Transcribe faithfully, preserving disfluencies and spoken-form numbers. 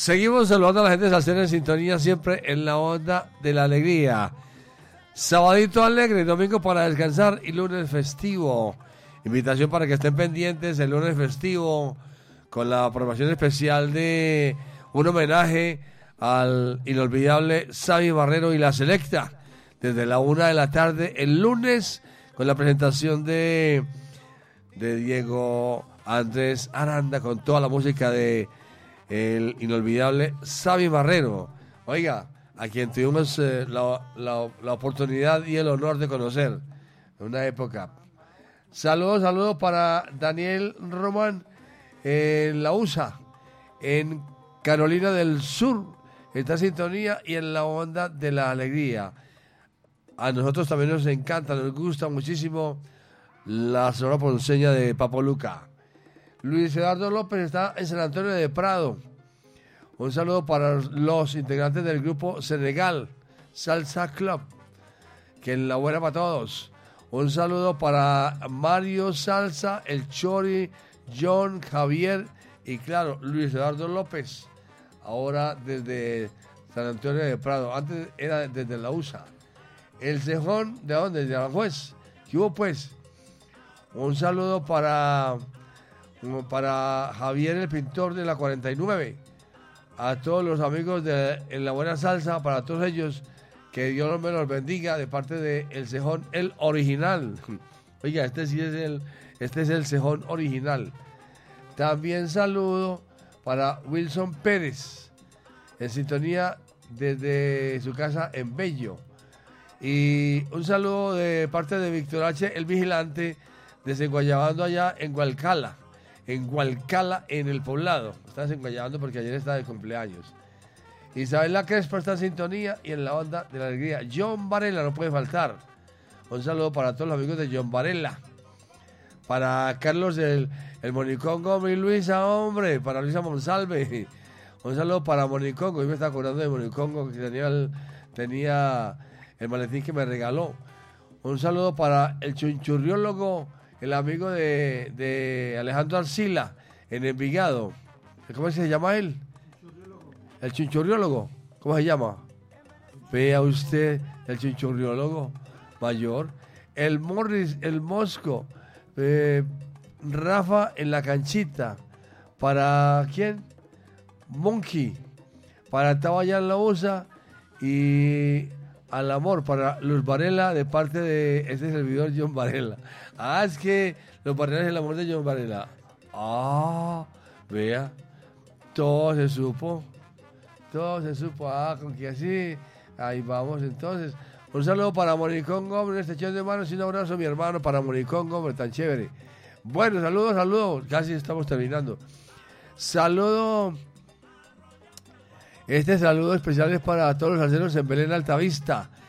Seguimos saludando a la gente salsera en sintonía, siempre en la onda de la alegría. Sabadito alegre, domingo para descansar y lunes festivo. Invitación para que estén pendientes el lunes festivo con la programación especial de un homenaje al inolvidable Sammy Barrero y la Selecta. Desde la una de la tarde el lunes con la presentación de, de Diego Andrés Aranda con toda la música de el inolvidable Sammy Barrero. Oiga, a quien tuvimos eh, la, la, la oportunidad y el honor de conocer en una época. Saludos, saludos para Daniel Román en la U S A, en Carolina del Sur, esta sintonía y en la onda de la alegría. A nosotros también nos encanta, nos gusta muchísimo la sonora ponceña de Papo Luca. Luis Eduardo López está en San Antonio de Prado. Un saludo para los integrantes del grupo Senegal Salsa Club, que en la buena para todos. Un saludo para Mario Salsa, el Chori, John, Javier y claro, Luis Eduardo López. Ahora desde San Antonio de Prado. Antes era desde la U S A. El Cejón, ¿de dónde? De Aranjuez. ¿Qué hubo pues? Un saludo para... para Javier el pintor de la cuarenta y nueve, a todos los amigos de En la Buena Salsa, para todos ellos, que Dios me los bendiga de parte de El Cejón, el original. Oiga, este sí es el, este es el Cejón original. También saludo para Wilson Pérez, en sintonía desde su casa en Bello. Y un saludo de parte de Víctor H., el vigilante, desenguayabando allá en Gualcala. En Gualcala, en el poblado. Está desenguayando porque ayer está de cumpleaños. Isabel La Crespa está en sintonía y en la onda de la alegría. John Varela no puede faltar. Un saludo para todos los amigos de John Varela. Para Carlos el, el Monicongo, mi Luisa, hombre. Para Luisa Monsalve. Un saludo para Monicongo. Hoy me está acordando de Monicongo, que tenía el, tenía el maletín que me regaló. Un saludo para el chunchurriólogo, el amigo de, de Alejandro Arcila, en Envigado. ¿Cómo se llama él? El chinchorriólogo. ¿Cómo se llama? Vea usted, el chinchorriólogo mayor. El Morris, el Mosco. Eh, Rafa en la canchita. ¿Para quién? Monkey. Para Tabaya en la U S A. Y al amor, para Luz Varela, de parte de este servidor John Varela. Ah, es que Los Varela es el amor de John Varela. Ah, vea. Todo se supo. Todo se supo. Ah, con que así. Ahí vamos entonces. Un saludo para Monicongo, hombre, extensión de manos y un abrazo, mi hermano, para Monicongo, hombre, tan chévere. Bueno, saludos, saludos. Casi estamos terminando. Saludo. Este saludo especial es para todos los salseros en Belén Altavista,